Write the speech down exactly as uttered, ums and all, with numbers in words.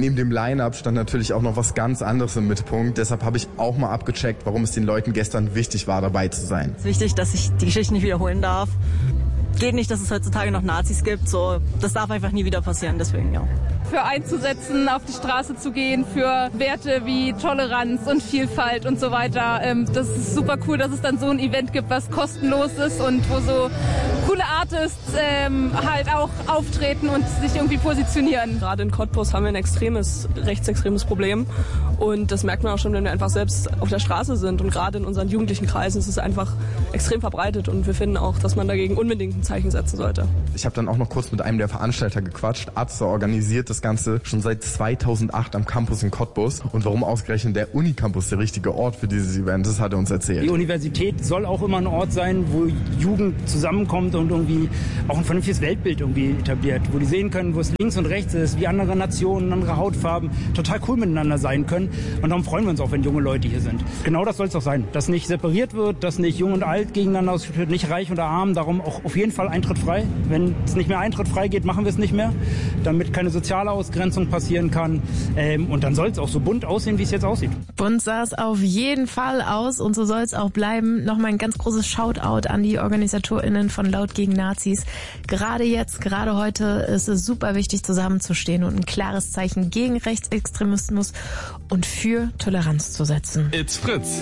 Neben dem Line-Up stand natürlich auch noch was ganz anderes im Mittelpunkt. Deshalb habe ich auch mal abgecheckt, warum es den Leuten gestern wichtig war, dabei zu sein. Es ist wichtig, dass ich die Geschichte nicht wiederholen darf. Geht nicht, dass es heutzutage noch Nazis gibt. So, das darf einfach nie wieder passieren, deswegen ja. Für einzusetzen, auf die Straße zu gehen, für Werte wie Toleranz und Vielfalt und so weiter. Das ist super cool, dass es dann so ein Event gibt, was kostenlos ist und wo so coole Artists ähm, halt auch auftreten und sich irgendwie positionieren. Gerade in Cottbus haben wir ein extremes, rechtsextremes Problem und das merkt man auch schon, wenn wir einfach selbst auf der Straße sind und gerade in unseren jugendlichen Kreisen ist es einfach extrem verbreitet und wir finden auch, dass man dagegen unbedingt ein Zeichen setzen sollte. Ich habe dann auch noch kurz mit einem der Veranstalter gequatscht. Atze organisiert das Ganze schon seit zweitausendacht am Campus in Cottbus und warum ausgerechnet der Unicampus der richtige Ort für dieses Event ist, hat er uns erzählt. Die Universität soll auch immer ein Ort sein, wo Jugend zusammenkommt und irgendwie auch ein vernünftiges Weltbild irgendwie etabliert, wo die sehen können, wo es links und rechts ist, wie andere Nationen, andere Hautfarben total cool miteinander sein können und darum freuen wir uns auch, wenn junge Leute hier sind. Genau das soll es auch sein, dass nicht separiert wird, dass nicht jung und alt gegeneinander ausgespielt wird, nicht reich oder arm, darum auch auf jeden Fall Eintritt frei. Wenn es nicht mehr Eintritt frei geht, machen wir es nicht mehr, damit keine soziale Ausgrenzung passieren kann ähm, und dann soll es auch so bunt aussehen, wie es jetzt aussieht. Bunt sah es auf jeden Fall aus und so soll es auch bleiben. Nochmal ein ganz großes Shoutout an die OrganisatorInnen von Laut gegen Nazis. Gerade jetzt, gerade heute ist es super wichtig, zusammenzustehen und ein klares Zeichen gegen Rechtsextremismus und für Toleranz zu setzen. It's Fritz.